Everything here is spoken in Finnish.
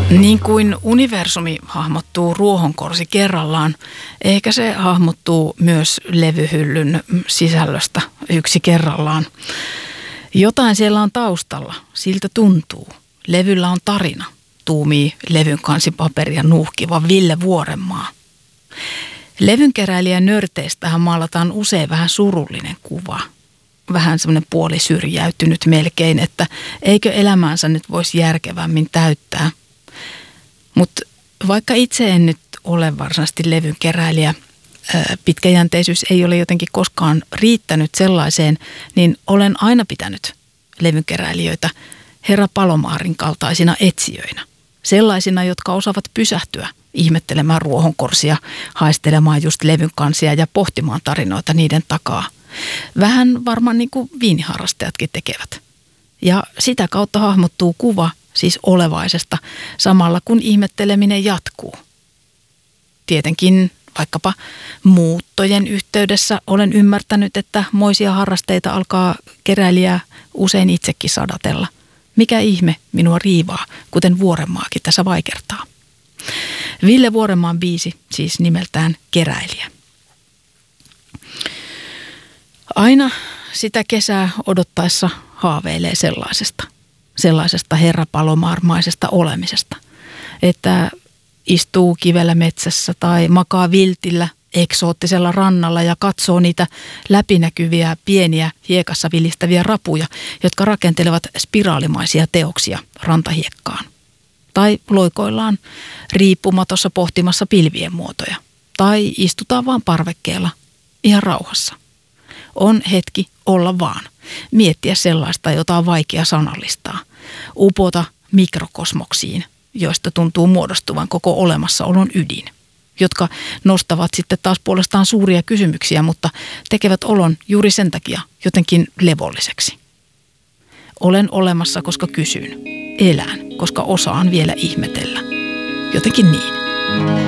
Niin kuin universumi hahmottuu ruohonkorsi kerrallaan, ehkä se hahmottuu myös levyhyllyn sisällöstä yksi kerrallaan. Jotain siellä on taustalla, siltä tuntuu. Levyllä on tarina, tuumii levyn kansipaperia nuuhkiva Ville Vuorenmaa. Levynkeräilijän nörteistähän maalataan usein vähän surullinen kuva. Vähän semmoinen puolisyrjäytynyt melkein, että eikö elämäänsä nyt voisi järkevämmin täyttää. Mutta vaikka itse en nyt ole varsinaisesti levynkeräilijä, pitkäjänteisyys ei ole jotenkin koskaan riittänyt sellaiseen, niin olen aina pitänyt levynkeräilijöitä Herra Palomaarin kaltaisina etsijöinä. Sellaisina, jotka osaavat pysähtyä ihmettelemään ruohonkorsia, haistelemaan just levyn kansia ja pohtimaan tarinoita niiden takaa. Vähän varmaan niin kuin viiniharrastajatkin tekevät. Ja sitä kautta hahmottuu kuva, siis olevaisesta, samalla kun ihmetteleminen jatkuu. Tietenkin vaikkapa muuttojen yhteydessä olen ymmärtänyt, että moisia harrasteita alkaa keräilijää usein itsekin sadatella. Mikä ihme minua riivaa, kuten Vuorenmaakin tässä vaikertaa. Ville Vuorenmaan biisi, siis nimeltään Keräilijä. Aina sitä kesää odottaessa haaveilee sellaisesta Herra Palomaarmaisesta olemisesta, että istuu kivellä metsässä tai makaa viltillä eksoottisella rannalla ja katsoo niitä läpinäkyviä pieniä hiekassa vilistäviä rapuja, jotka rakentelevat spiraalimaisia teoksia rantahiekkaan. Tai loikoillaan riippumatossa pohtimassa pilvien muotoja. Tai istutaan vaan parvekkeella ihan rauhassa. On hetki olla vaan. Miettiä sellaista, jota on vaikea sanallistaa. Upota mikrokosmoksiin, joista tuntuu muodostuvan koko olemassaolon ydin. Jotka nostavat sitten taas puolestaan suuria kysymyksiä, mutta tekevät olon juuri sen takia jotenkin levolliseksi. Olen olemassa, koska kysyn. Elän, koska osaan vielä ihmetellä. Jotenkin niin.